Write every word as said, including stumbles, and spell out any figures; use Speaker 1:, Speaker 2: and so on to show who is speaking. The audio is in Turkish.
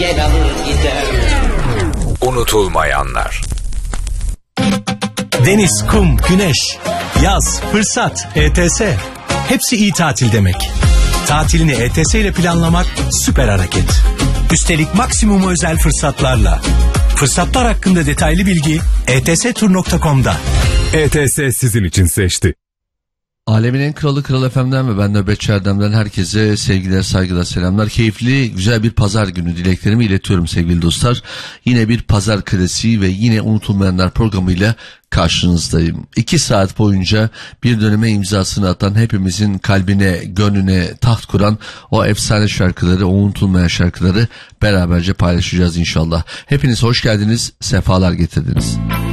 Speaker 1: gel alır gider.
Speaker 2: Unutulmayanlar.
Speaker 3: Deniz, kum, güneş, yaz, fırsat, E T S. Hepsi iyi tatil demek. Tatilini E T S ile planlamak süper hareket. Üstelik maksimum özel fırsatlarla. Fırsatlar hakkında detaylı bilgi e t s tur nokta com'da.
Speaker 4: E T S sizin için seçti.
Speaker 5: Alemin en kralı Kral F M'den ve ben Nöbetçi Erdem'den herkese sevgiler, saygılar, selamlar. Keyifli, güzel bir pazar günü dileklerimi iletiyorum sevgili dostlar. Yine bir pazar klasiği ve yine unutulmayanlar programıyla karşınızdayım. İki saat boyunca bir döneme imzasını atan, hepimizin kalbine, gönlüne taht kuran o efsane şarkıları, o unutulmayan şarkıları beraberce paylaşacağız inşallah. Hepiniz hoş geldiniz, sefalar getirdiniz.